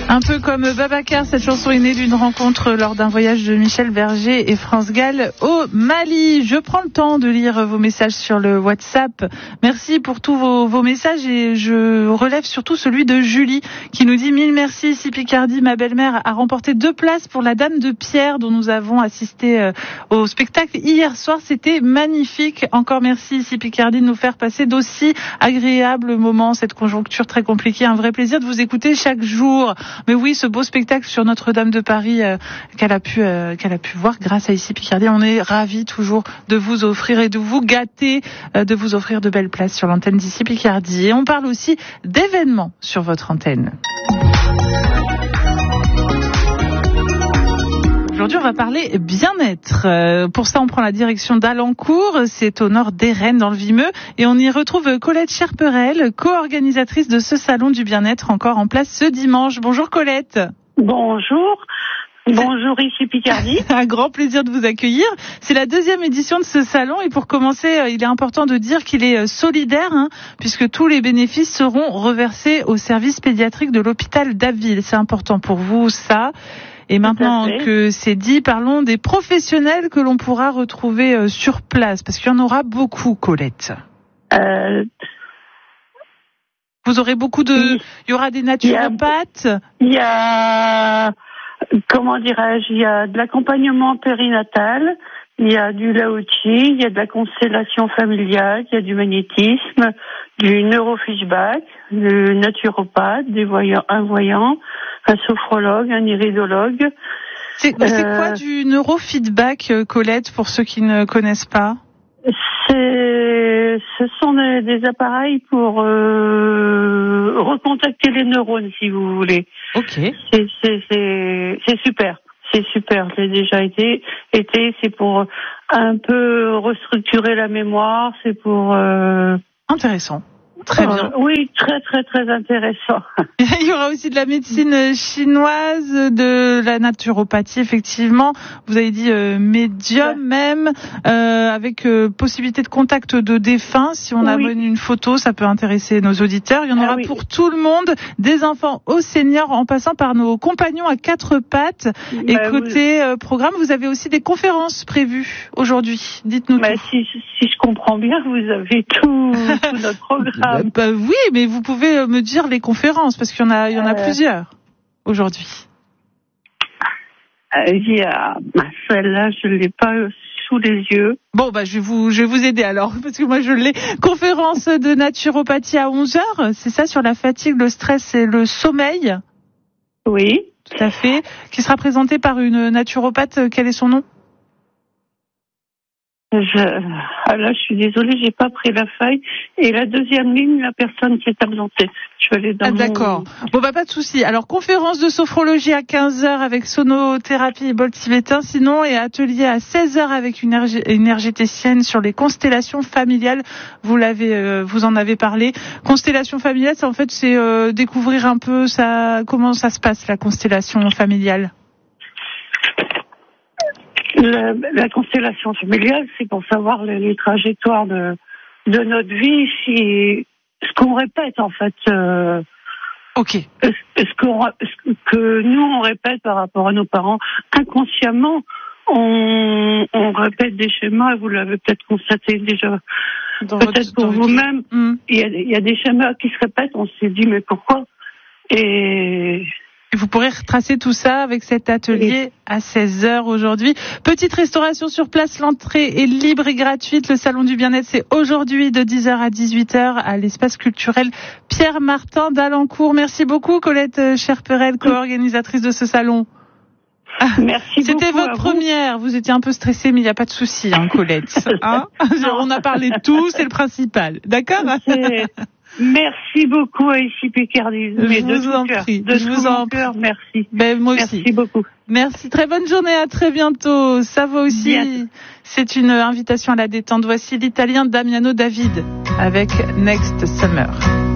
Un peu comme Babacar, cette chanson est née d'une rencontre lors d'un voyage de Michel Berger et France Gall au Mali. Je prends le temps de lire vos messages sur le WhatsApp. Merci pour tous vos messages et je relève surtout celui de Julie qui nous dit 1000 merci. Ici Picardie, ma belle-mère a remporté 2 places pour la Dame de Pierre dont nous avons assisté au spectacle hier soir. C'était magnifique. Encore merci ici Picardie de nous faire passer d'aussi agréables moments, cette conjoncture très compliquée. Un vrai plaisir de vous écouter chaque jour. Mais oui, ce beau spectacle sur Notre-Dame de Paris qu'elle a pu voir grâce à Ici Picardie. On est ravis toujours de vous offrir et de vous gâter, de vous offrir de belles places sur l'antenne d'Ici Picardie. Et on parle aussi d'événements sur votre antenne. Aujourd'hui, on va parler bien-être. Pour ça, on prend la direction d'Alencourt. C'est au nord d'Erennes, dans le Vimeux. Et on y retrouve Colette Cherperel, co-organisatrice de ce salon du bien-être encore en place ce dimanche. Bonjour Colette. Bonjour. Bonjour, ici Picardie. Un grand plaisir de vous accueillir. C'est la 2e édition de ce salon et pour commencer, il est important de dire qu'il est solidaire, puisque tous les bénéfices seront reversés au service pédiatrique de l'hôpital d'Abbeville. C'est important pour vous, ça. Et maintenant que c'est dit, parlons des professionnels que l'on pourra retrouver sur place, parce qu'il y en aura beaucoup, Colette. Vous aurez beaucoup de... Il y aura des naturopathes. Il y a de l'accompagnement périnatal, il y a du laochi, il y a de la constellation familiale, il y a du magnétisme, du neurofeedback, du naturopathe, un voyant, un sophrologue, un iridologue. C'est quoi du neurofeedback, Colette, pour ceux qui ne connaissent pas? Ce sont des appareils pour recontacter les neurones, si vous voulez. Ok. C'est super. C'est super. J'ai déjà été. C'est pour un peu restructurer la mémoire. C'est pour. Intéressant. Très bien. Oui, très très très intéressant. Il y aura aussi de la médecine chinoise, de la naturopathie, effectivement. Vous avez dit médium même, avec possibilité de contact de défunts. Si on amène une photo, ça peut intéresser nos auditeurs. Il y en aura pour tout le monde, des enfants aux seniors, en passant par nos compagnons à 4 pattes. Et côté programme, vous avez aussi des conférences prévues aujourd'hui. Dites-nous tout. Si je comprends bien, vous avez tout notre programme. Oui, mais vous pouvez me dire les conférences, parce qu'il y en a plusieurs aujourd'hui. Celle-là, je ne l'ai pas sous les yeux. Bon, je vais vous aider alors, parce que moi je l'ai. Conférence de naturopathie à 11h, c'est ça, sur la fatigue, le stress et le sommeil? Oui. Tout à fait. Qui sera présentée par une naturopathe, quel est son nom? Là, je suis désolée, j'ai pas pris la feuille. Et la deuxième ligne, la personne s'est absentée. Je vais aller dans d'accord. Bon, pas de souci. Alors, conférence de sophrologie à 15h avec sonothérapie et bol tibétain, sinon, et atelier à 16h avec une énergéticienne sur les constellations familiales. Vous en avez parlé. Constellation familiale, c'est découvrir un peu comment ça se passe, la constellation familiale. La constellation familiale, c'est pour savoir les trajectoires de notre vie, ce qu'on répète en fait. Ok. Ce que nous on répète par rapport à nos parents inconsciemment, on répète des schémas. Vous l'avez peut-être constaté déjà, peut-être pour vous-même. Il y a des schémas qui se répètent. On s'est dit mais pourquoi? Et vous pourrez retracer tout ça avec cet atelier à 16h aujourd'hui. Petite restauration sur place, l'entrée est libre et gratuite. Le salon du bien-être, c'est aujourd'hui de 10h à 18h à l'espace culturel Pierre Martin d'Alencourt. Merci beaucoup Colette Cherperel, co-organisatrice de ce salon. Merci beaucoup. C'était votre première. Vous étiez un peu stressée, mais il n'y a pas de souci, Colette. On a parlé de tout, c'est le principal. D'accord? Merci beaucoup à Ici Picardie. Je vous en prie. Merci. Moi aussi. Merci beaucoup. Merci. Très bonne journée. À très bientôt. Ça va aussi. Bientôt. C'est une invitation à la détente. Voici l'Italien Damiano David avec Next Summer.